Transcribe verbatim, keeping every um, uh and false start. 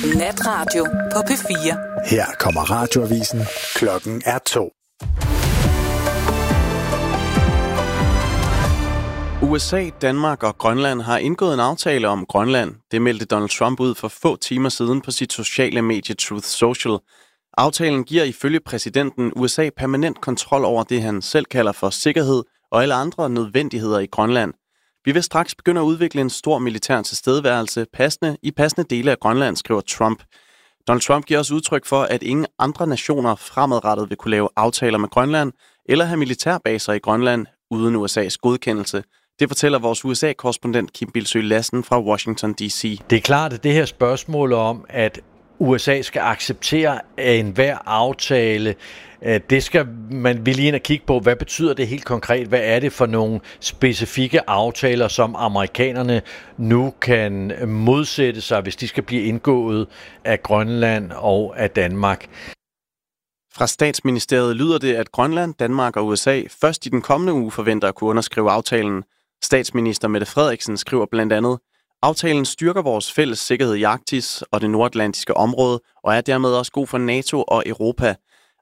Natradio på P fire. Her kommer radioavisen. Klokken er to. U S A, Danmark og Grønland har indgået en aftale om Grønland. Det meldte Donald Trump ud for få timer siden på sit sociale medie Truth Social. Aftalen giver ifølge præsidenten U S A permanent kontrol over det, han selv kalder for sikkerhed og alle andre nødvendigheder i Grønland. Vi vil straks begynde at udvikle en stor militær tilstedeværelse passende i passende dele af Grønland, skriver Trump. Donald Trump giver også udtryk for, at ingen andre nationer fremadrettet vil kunne lave aftaler med Grønland eller have militærbaser i Grønland uden U S A's godkendelse. Det fortæller vores U S A-korrespondent Kim Bildsøe Lassen fra Washington D C. Det er klart, at det her spørgsmål om, at U S A skal acceptere enhver aftale, det skal man vil lige ind og kigge på. Hvad betyder det helt konkret? Hvad er det for nogle specifikke aftaler, som amerikanerne nu kan modsætte sig, hvis de skal blive indgået af Grønland og af Danmark? Fra statsministeriet lyder det, at Grønland, Danmark og U S A først i den kommende uge forventer at kunne underskrive aftalen. Statsminister Mette Frederiksen skriver blandt andet: aftalen styrker vores fælles sikkerhed i Arktis og det nordatlantiske område, og er dermed også god for NATO og Europa.